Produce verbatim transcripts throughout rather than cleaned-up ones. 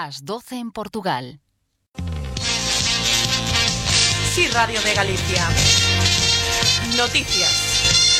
Las doce en Portugal. Sí, Radio de Galicia. Noticias.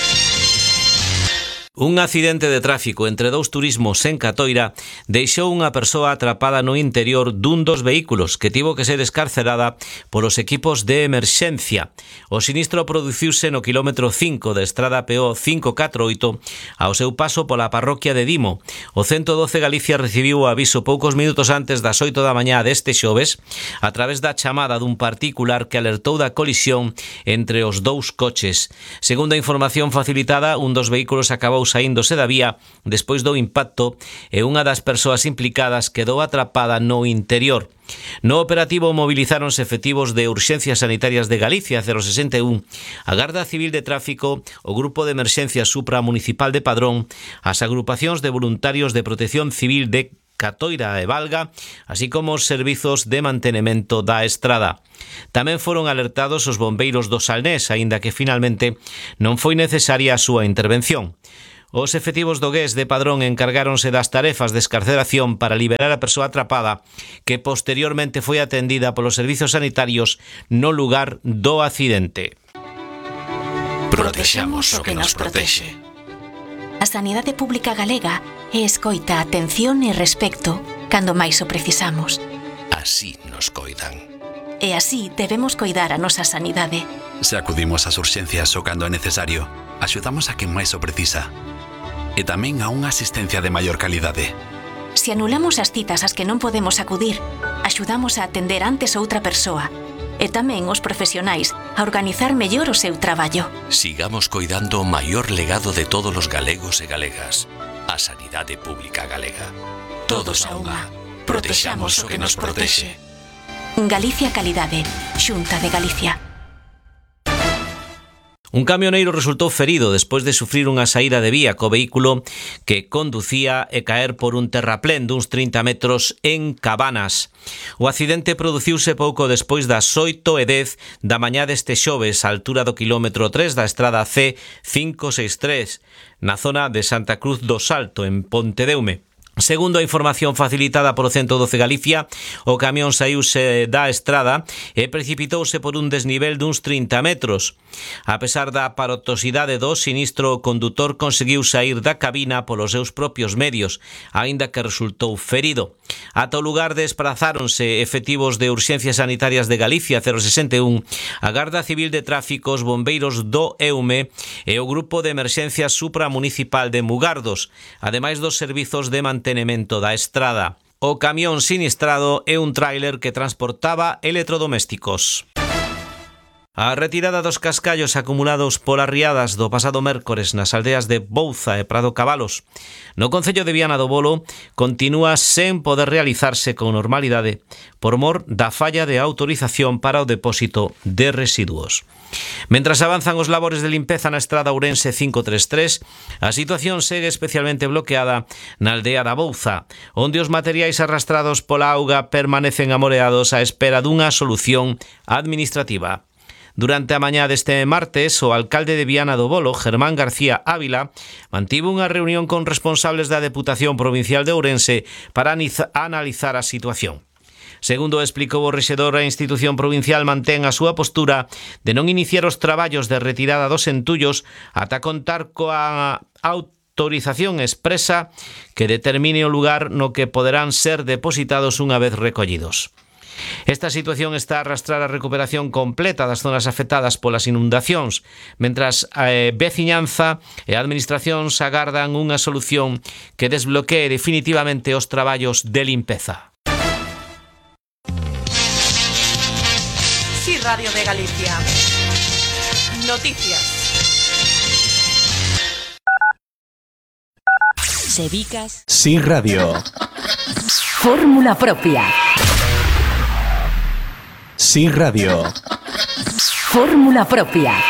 Un accidente de tráfico entre dous turismos en Catoira deixou unha persoa atrapada no interior dun dos vehículos que tivo que ser escarcerada polos equipos de emerxencia. O sinistro produciuse no quilómetro cinco da estrada P O cinco catro oito ao seu paso pola parroquia de Dimo. O ciento doce Galicia recibiu o aviso poucos minutos antes das oito da mañá deste xoves a través da chamada dun particular que alertou da colisión entre os dous coches. Segundo a información facilitada, un dos vehículos acabou saíndose da vía despois do impacto e unha das persoas implicadas quedou atrapada no interior. No operativo movilizáronse efectivos de Urxencias Sanitarias de Galicia cero sesenta e un, a Garda Civil de Tráfico, o Grupo de Emerxencia Supramunicipal de Padrón, as agrupacións de voluntarios de Protección Civil de Catoira e Valga, así como os servizos de mantenimento da estrada. Tamén foron alertados os bombeiros do Salnés, aínda que finalmente non foi necesaria a súa intervención. Os efectivos do G E S de Padrón encargáronse das tarefas de escarceración para liberar a persoa atrapada, que posteriormente foi atendida polos servizos sanitarios no lugar do accidente. Protexamos o que nos protexe. A sanidade pública galega é escoita, atención e respecto cando máis o precisamos. Así nos coidan. E así debemos coidar a nosa sanidade. Se acudimos ás urxencias o cando é necesario, axudamos a quen máis o precisa. E tamén a unha asistencia de maior calidade. Se anulamos as citas ás que non podemos acudir, axudamos a atender antes outra persoa. E tamén os profesionais a organizar mellor o seu traballo. Sigamos coidando o maior legado de todos os galegos e galegas, a sanidade pública galega. Todos a unha. Protexamos o que nos protexe. Galicia Calidade, Xunta de Galicia. Un camioneiro resultou ferido despois de sufrir unha saída de vía co vehículo que conducía e caer por un terraplén duns trinta metros en Cabanas. O accidente produciuse pouco despois das oito e dez da mañá deste xoves, á altura do quilómetro tres da estrada C cinco seis tres, na zona de Santa Cruz do Salto, en Pontedeume. Segundo a información facilitada polo ciento doce Galicia, o camión saíuse da estrada e precipitouse por un desnivel duns trinta metros. A pesar da aparatosidade do sinistro, o condutor conseguiu saír da cabina polos seus propios medios, aínda que resultou ferido. Ata o lugar desprazáronse efectivos de Urxencias Sanitarias de Galicia cero sesenta e un, a Garda Civil de Tráfico, os bombeiros do EUME e o Grupo de Emerxencia Supramunicipal de Mugardos, ademais dos servizos de mantenimento da estrada. O camión sinistrado é un tráiler que transportaba electrodomésticos. A retirada dos cascallos acumulados polas riadas do pasado mércores nas aldeas de Bouza e Prado Cabalos no concello de Viana do Bolo continúa sen poder realizarse con normalidade por mor da falla de autorización para o depósito de residuos. Mentras avanzan os labores de limpeza na estrada Ourense cinco tres tres, a situación segue especialmente bloqueada na aldea da Bouza, onde os materiais arrastrados pola auga permanecen amoreados á espera dunha solución administrativa. Durante a mañá deste martes, o alcalde de Viana do Bolo, Germán García Ávila, mantivo unha reunión con responsables da Deputación Provincial de Ourense para analizar a situación. Segundo explicou o rexedor, a institución provincial mantén a súa postura de non iniciar os traballos de retirada dos entullos ata contar coa autorización expresa que determine o lugar no que poderán ser depositados unha vez recollidos. Esta situación está a arrastrar a recuperación completa das zonas afectadas polas inundacións, mentras a veciñanza e a administración se agardan unha solución que desbloquee definitivamente os traballos de limpeza. Sí, Radio de Galicia. Noticias. Sevicas. Sí, Radio. Fórmula propia. Sí, Radio. Fórmula propia.